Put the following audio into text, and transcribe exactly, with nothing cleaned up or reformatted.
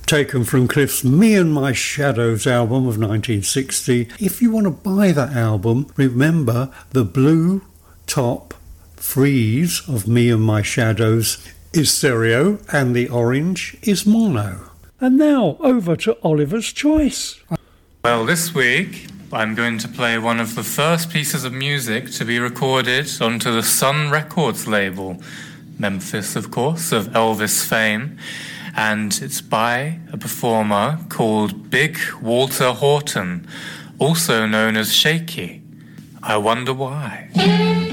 taken from Cliff's Me and My Shadows album of nineteen sixty. If you want to buy that album, remember the blue top frieze of Me and My Shadows is stereo and the orange is mono. And now over to Oliver's Choice. Well, this week I'm going to play one of the first pieces of music to be recorded onto the Sun Records label, Memphis, of course, of Elvis fame, and it's by a performer called Big Walter Horton, also known as Shaky. I Wonder Why.